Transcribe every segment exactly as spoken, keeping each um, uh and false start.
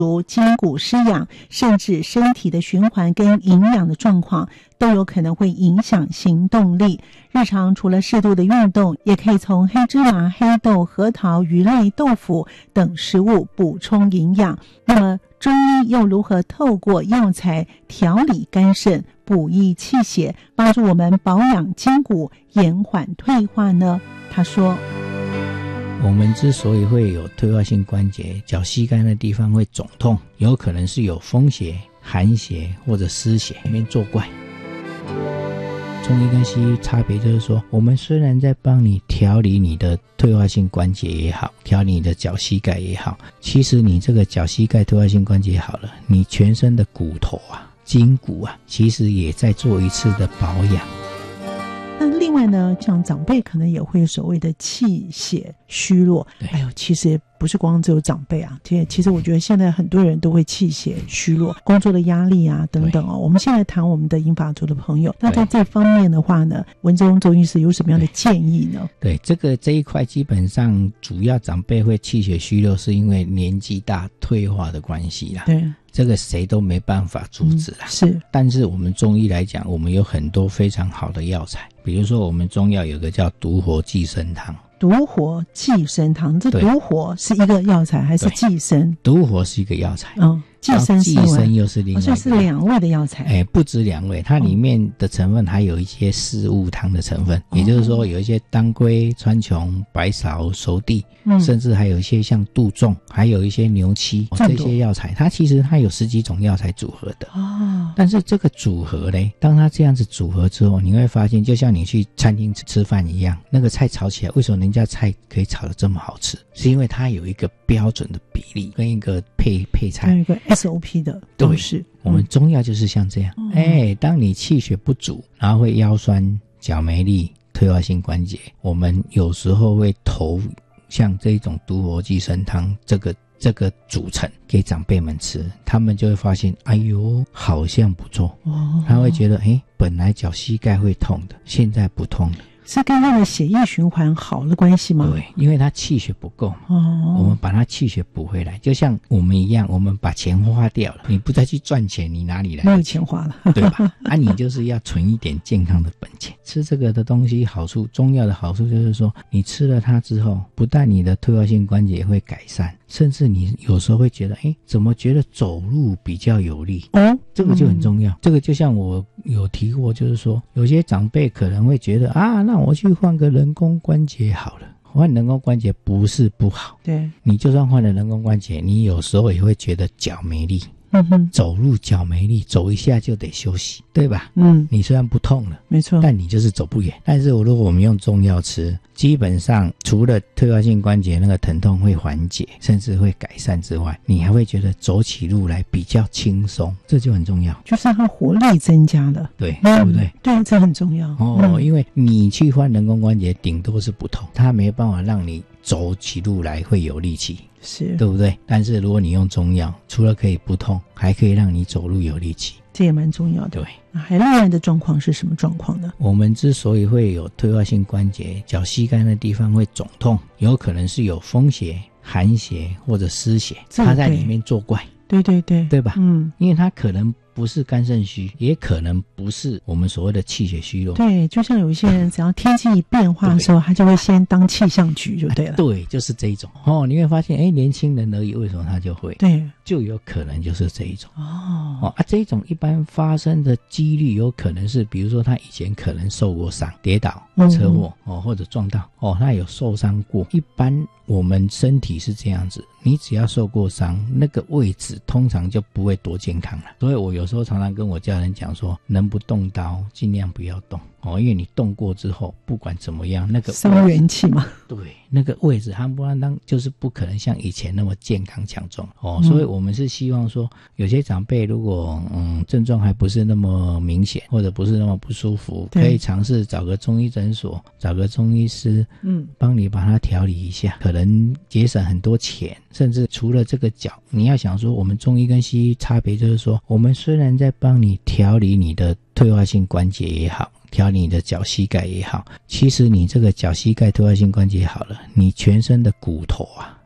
如筋骨失养，甚至身体的循环跟营养的状况都有可能会影响行动力。日常除了适度的运动，也可以从黑芝麻、黑豆、核桃、鱼类、豆腐等食物补充营养。那么中医又如何透过药材调理肝肾、补益气血，帮助我们保养筋骨、延缓退化呢？他说， 我们之所以会有退化性关节，脚膝盖的地方会肿痛，有可能是有风邪、寒邪或者湿邪里面作怪。中医跟西医差别就是说，我们虽然在帮你调理你的退化性关节也好，调理你的脚膝盖也好，其实你这个脚膝盖退化性关节好了，你全身的骨头啊、筋骨啊，其实也在做一次的保养。 那另外呢，像长辈可能也会有所谓的气血虚弱。哎呦，其实不是光只有长辈啊，其实我觉得现在很多人都会气血虚弱，工作的压力啊等等哦。我们现在谈我们的银发族的朋友，那在这方面的话呢，文宗周医师有什么样的建议呢？ 对，这个这一块基本上主要长辈会气血虚弱，是因为年纪大退化的关系啦。对。这个谁都没办法阻止啦、嗯、是。但是我们中医来讲，我们有很多非常好的药材，比如说我们中药有个叫独活寄生汤。 独活寄生汤，这独活是一个药材还是寄生？ 独活是一个药材， 嗯，寄生寄生又是另外一个， 哦，所以是两味的药材。 哎，不止两味，它里面的成分还有一些四物汤的成分，哦、也就是说有一些当归、川穹、白芍、熟地，嗯，甚至还有一些像杜仲，还有一些牛膝、哦、这些药材，它其实它有十几种药材组合的。哦，但是这个组合呢，当它这样子组合之后，你会发现，就像你去餐厅吃吃饭一样，那个菜炒起来，为什么人家菜可以炒得这么好吃？是因为它有一个标准的比例跟一个配配菜， 有一个 S O P 的都是。 对，我们中药就是像这样，哎、嗯，当你气血不足，然后会腰酸、脚没力、退化性关节，我们有时候会投像这种独活寄生汤这个这个组成给长辈们吃，他们就会发现，哎呦，好像不错，哦，他会觉得，哎，本来脚膝盖会痛的，现在不痛了。 是跟他的血液循环好的关系吗？ 对，因为他气血不够，哦，我们把他气血补回来，就像我们一样，我们把钱花掉了，你不再去赚钱，你哪里来？ 没有钱花了， 对吧？啊，你就是要存一点健康的本钱。吃这个的东西好处，中药的好处就是说，你吃了它之后，不但你的退化性关节会改善，甚至你有时候会觉得，哎，怎么觉得走路比较有力？哦，这个就很重要。嗯、这个就像我有提过，就是说，有些长辈可能会觉得啊，那我去换个人工关节好了。换人工关节不是不好，对，你就算换了人工关节，你有时候也会觉得脚没力。嗯哼，走路脚没力，走一下就得休息，对吧？嗯，你虽然不痛了，没错，但你就是走不远。但是如果我们用中药吃，基本上除了退化性关节那个疼痛会缓解，甚至会改善之外，你还会觉得走起路来比较轻松，这就很重要， 就是它活力增加了， 对，嗯、对不对？ 对，这很重要哦、嗯。因为你去换人工关节，顶多是不痛，它没办法让你走起路来会有力气。是，对不对？但是如果你用中药，除了可以不痛，还可以让你走路有力气， 这也蛮重要的。对，还另外的状况是什么状况呢？ 我们之所以会有退化性关节，脚膝盖那地方会肿痛，有可能是有风邪、寒邪或者湿邪，它在里面作怪。对对对，对吧？嗯，因为它可能不是肝肾虚，也可能不是我们所谓的气血虚弱。对， 就像有一些人，只要天气一变化的时候，他就会先当气象局，就对了。 对，就是这一种哦。你会发现，哎，年轻人而已，为什么他就会？对，就有可能就是这一种哦。哦啊，这一种一般发生的几率有可能是，比如说他以前可能受过伤，跌倒、车祸、嗯、哦，或者撞到哦，他有受伤过。一般我们身体是这样子，你只要受过伤，那个位置通常就不会多健康了。所以我有时候常常跟我家人讲说，能不动刀尽量不要动哦，因为你动过之后，不管怎么样，那个伤元气嘛。 对，那个位置夯不啷当就是不可能像以前那么健康强壮哦。嗯、所以我们是希望说，有些长辈如果嗯症状还不是那么明显，或者不是那么不舒服，可以尝试找个中医诊所，找个中医师，嗯，帮你把它调理一下，可能节省很多钱。甚至除了这个脚，你要想说，我们中医跟西医差别就是说，我们虽然在帮你调理你的退化性关节也好，调理你的脚膝盖也好，其实你这个脚膝盖退化性关节好了，你全身的骨头啊、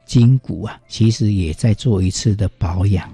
筋骨啊，其实也在做一次的保养。